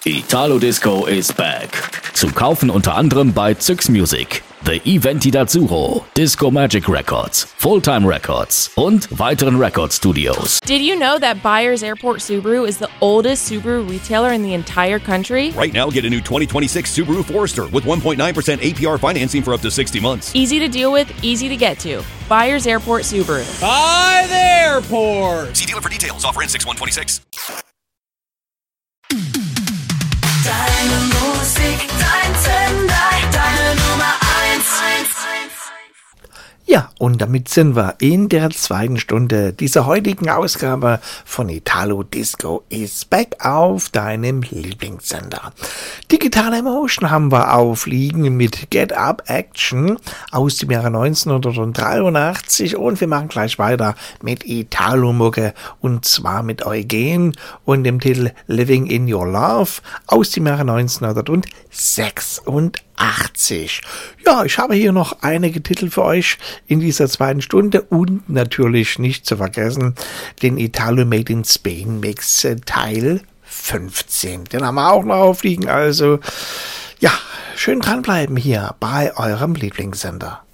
Italo Disco is back. Zu kaufen unter anderem bei Zyx Music, The Eventi d'Azzurro, Disco Magic Records, Fulltime Records und weiteren Record Studios. Did you know that Byers Airport Subaru is the oldest Subaru retailer in the entire country? Right now, get a new 2026 Subaru Forester with 1.9% APR financing for up to 60 months. Easy to deal with, easy to get to. Byers Airport Subaru. By the airport. See dealer for details. Offer in 6126. Deine Musik, dein Sender, deine Nummer 1. Ja, und damit sind wir in der zweiten Stunde dieser heutigen Ausgabe von Italo Disco is back auf deinem Lieblingssender. Digital Emotion haben wir aufliegen mit Get Up Action aus dem Jahre 1983 und wir machen gleich weiter mit Italo-Mucke und zwar mit Eugen und dem Titel Living in Your Love aus dem Jahre 1986. Ja, ich habe hier noch einige Titel für euch in dieser zweiten Stunde und natürlich nicht zu vergessen den Italo Made in Spain Mix Teil 15. Den haben wir auch noch aufliegen, also ja, schön dranbleiben hier bei eurem Lieblingssender.